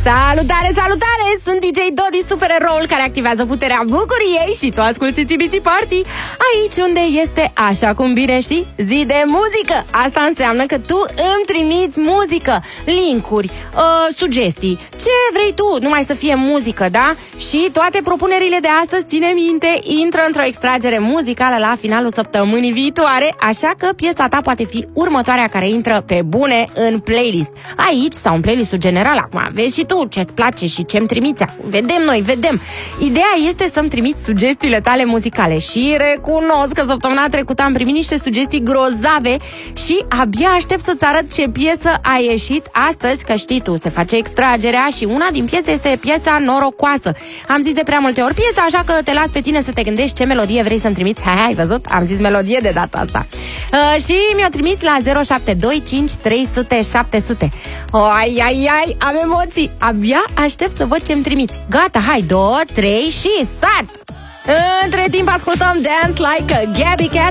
Salutare, salutare! Sunt DJ Dodi, supereroul care activează puterea bucuriei și tu asculti Țibiții Party, aici unde este, așa cum bine știi, zi de muzică. Asta înseamnă că tu îmi trimiți muzică, linkuri, sugestii, ce vrei tu, numai să fie muzică, da? Și toate propunerile de astăzi, ține minte, intră într-o extragere muzicală la finalul săptămânii viitoare, așa că piesa ta poate fi următoarea care intră pe bune în playlist. Aici sau în playlistul general, acum vezi și tu ce-ți place și ce-mi trimiți. Vedem noi, vedem. Ideea este să-mi trimiți sugestiile tale muzicale și recunosc că săptămâna trecută am primit niște sugestii grozave și abia aștept să-ți arăt ce piesă a ieșit astăzi, că știi tu, se face extragerea și una din piese este piesa Norocoasă. Am zis de prea multe ori piesa, așa că te las pe tine să te gândești ce melodie vrei să-mi trimiți. Hai, ai văzut? Am zis melodie de data asta. Și mi-o trimiți la 0725 300 700. Ai, am emoții. Abia aștept să văd ce-mi trimiți. Gata, hai, 2, 3 și start! Între timp ascultăm Dance Like a Gabby Cat